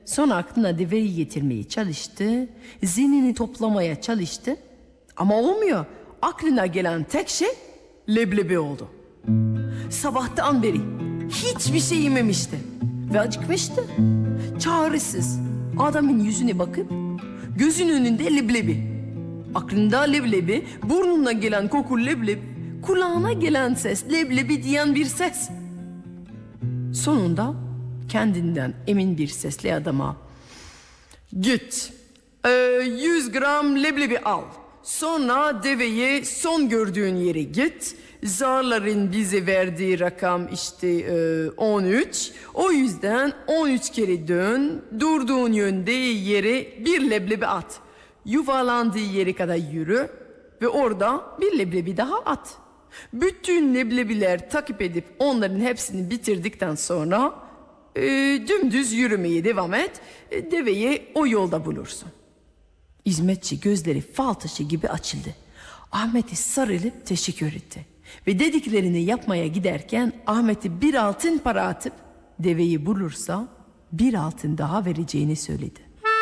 Sonra aklına deveyi getirmeye çalıştı. Zihnini toplamaya çalıştı. Ama olmuyor. Aklına gelen tek şey leblebi oldu. Sabahtan beri hiçbir şey yememişti. Ve acıkmıştı. Çaresiz adamın yüzüne bakıp gözünün önünde leblebi. Aklında leblebi, burnuna gelen koku leblebi, kulağına gelen ses leblebi diyen bir ses. Sonunda kendinden emin bir sesle adama "Git, 100 gram leblebi al. Sonra deveye son gördüğün yere git. Zarların bize verdiği rakam işte 13. O yüzden 13 kere dön. Durduğun yönde yere bir leblebi at. Yuvarlandığı yere kadar yürü ve orada bir leblebi daha at. Bütün leblebiler takip edip onların hepsini bitirdikten sonra dümdüz yürümeye devam et. Deveyi o yolda bulursun." Hizmetçi gözleri fal taşı gibi açıldı. Ahmet'e sarılıp teşekkür etti. Ve dediklerini yapmaya giderken Ahmet'e bir altın para atıp deveyi bulursa bir altın daha vereceğini söyledi.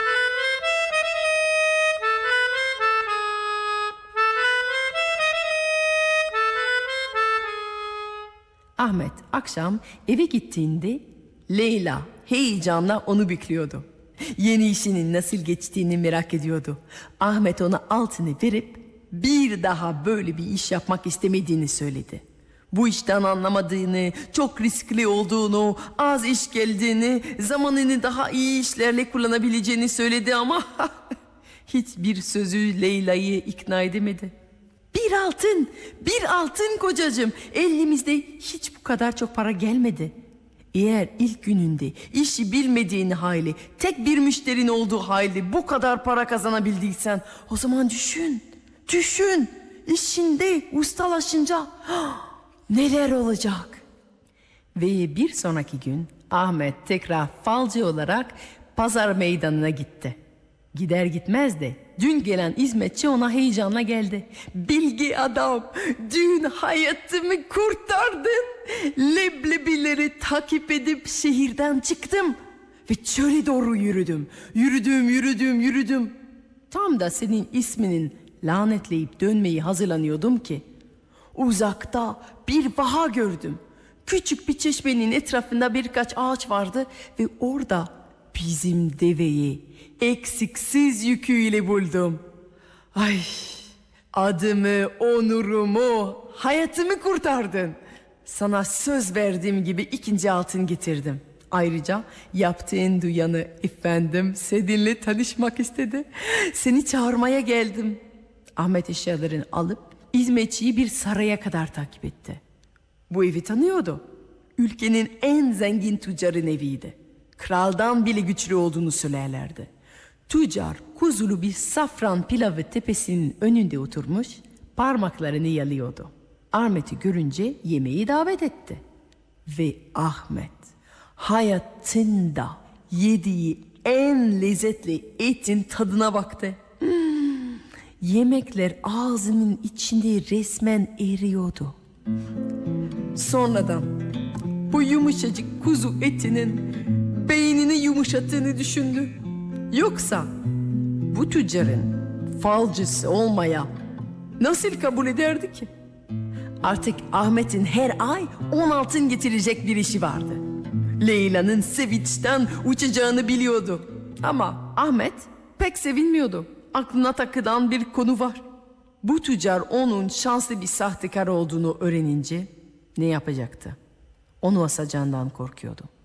Ahmet akşam eve gittiğinde Leyla heyecanla onu bekliyordu. Yeni işinin nasıl geçtiğini merak ediyordu. Ahmet ona altını verip bir daha böyle bir iş yapmak istemediğini söyledi. Bu işten anlamadığını, çok riskli olduğunu, az iş geldiğini, zamanını daha iyi işlerle kullanabileceğini söyledi ama hiçbir sözü Leyla'yı ikna edemedi. Bir altın kocacığım. Elimizde hiç bu kadar çok para gelmedi. Eğer ilk gününde işi bilmediğin hali, tek bir müşterin olduğu hali bu kadar para kazanabildiysen, o zaman düşün. İşinde ustalaşınca neler olacak? Ve bir sonraki gün Ahmet tekrar falcı olarak pazar meydanına gitti. Gider gitmez de dün gelen hizmetçi ona heyecanla geldi. "Bilge adam, dün hayatımı kurtardın. Leblebileri takip edip şehirden çıktım ve çöle doğru yürüdüm. Yürüdüm. Tam da senin isminin lanetleyip dönmeyi hazırlanıyordum ki uzakta bir vaha gördüm. Küçük bir çeşmenin etrafında birkaç ağaç vardı ve orada bizim deveyi eksiksiz yüküyle buldum. Ay, adımı, onurumu, hayatımı kurtardın. Sana söz verdiğim gibi ikinci altın getirdim. Ayrıca yaptığın duyanı efendim seninle tanışmak istedi. Seni çağırmaya geldim." Ahmet eşyalarını alıp hizmetçiyi bir saraya kadar takip etti. Bu evi tanıyordu. Ülkenin en zengin tüccarın eviydi. Kraldan bile güçlü olduğunu söylerlerdi. Tüccar kuzulu bir safran pilavı tepesinin önünde oturmuş parmaklarını yalıyordu. Ahmet'i görünce yemeği davet etti. Ve Ahmet hayatında yediği en lezzetli etin tadına baktı. Yemekler ağzının içinde resmen eriyordu. Sonradan bu yumuşacık kuzu etinin beynini yumuşattığını düşündü. Yoksa bu tüccarın falcısı olmaya nasıl kabul ederdi ki? Artık Ahmet'in her ay 10 altın getirecek bir işi vardı. Leyla'nın sevinçten uçacağını biliyordu. Ama Ahmet pek sevinmiyordu. Aklına takılan bir konu var. Bu tüccar onun şanslı bir sahtekar olduğunu öğrenince ne yapacaktı? Onu asacağından korkuyordu.